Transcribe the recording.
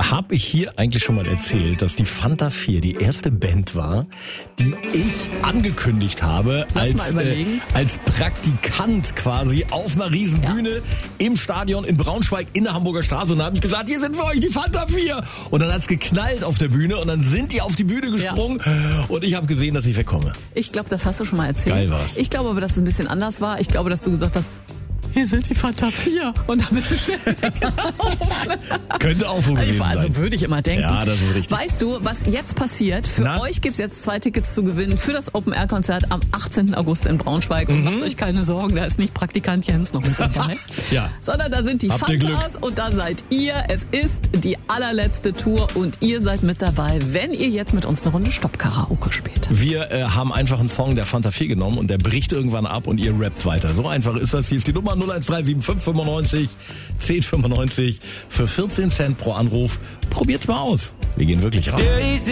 Habe ich hier eigentlich schon mal erzählt, dass die Fanta 4 die erste Band war, die ich angekündigt habe als Praktikant quasi auf einer Riesenbühne im Stadion in Braunschweig in der Hamburger Straße, und da habe ich gesagt, hier sind für euch die Fanta 4, und dann hat's geknallt auf der Bühne und dann sind die auf die Bühne gesprungen und ich habe gesehen, dass ich wegkomme. Ich glaube, das hast du schon mal erzählt. Geil war's. Ich glaube aber, dass es ein bisschen anders war. Ich glaube, dass du gesagt hast, hier sind die Fanta 4 und da bist du schnell weggelaufen. Könnte auch so gewesen sein. Also würde ich immer denken. Ja, das ist richtig. Weißt du, was jetzt passiert? Für euch gibt's jetzt 2 Tickets zu gewinnen für das Open-Air-Konzert am 18. August in Braunschweig. Und macht euch keine Sorgen, da ist nicht Praktikant Jens noch mit dabei. Sondern da sind die Fantas und da seid ihr. Es ist die allerletzte Tour und ihr seid mit dabei, wenn ihr jetzt mit uns eine Runde Stopp-Karaoke spielt. Wir haben einfach einen Song der Fanta 4 genommen und der bricht irgendwann ab und ihr rappt weiter. So einfach ist das. Hier ist die Nummer 0137595 1095 für 14 Cent pro Anruf. Probiert's mal aus. Wir gehen wirklich raus.